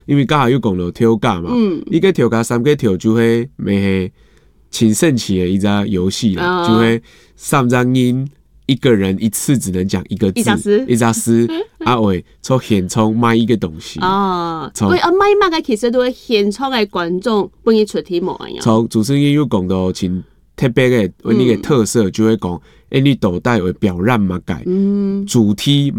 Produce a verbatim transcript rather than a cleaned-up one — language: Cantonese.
因为刚好又讲到跳架嘛，嗯，一个跳架三个跳就会咩系请圣棋的一个游戏啦，哦、就会三张音。一个人一次只能讲一个字， 一张诗， 一張詩，啊會從現場買一個東西。 哦，對啊，買乜嘅其實都係現場嘅觀眾幫佢出題目啊。 從主持人又講到前特別嘅，你嘅特色就會講，誒、欸，你到底會表演乜嘅，嗯，主題。